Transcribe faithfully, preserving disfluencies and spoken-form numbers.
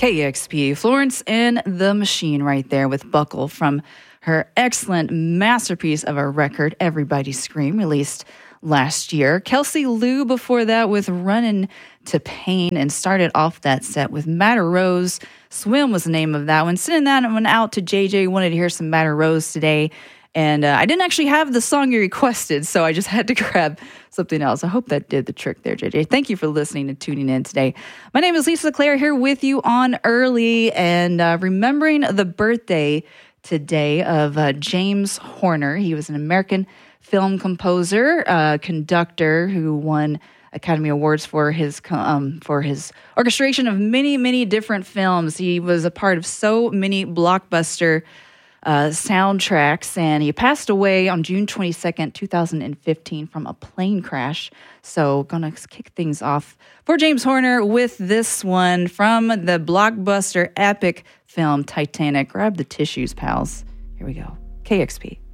K E X P, Florence and the Machine right there with Buckle from her excellent masterpiece of a record, Everybody Scream, released last year. Kelsey Lou before that with Runnin' to Pain, and started off that set with Madder Rose. Swim was the name of that one. Sending that one out to J J. Wanted to hear some Madder Rose today. And uh, I didn't actually have the song you requested, so I just had to grab something else. I hope that did the trick there, J J. Thank you for listening and tuning in today. My name is Lisa Claire, here with you on Early, and uh, remembering the birthday today of uh, James Horner. He was an American film composer, uh, conductor who won Academy Awards for his um, for his orchestration of many, many different films. He was a part of so many blockbuster Uh, soundtracks, and he passed away on June twenty-second, twenty fifteen from a plane crash. So gonna kick things off for James Horner with this one from the blockbuster epic film Titanic. Grab the tissues, pals. Here we go. K X P.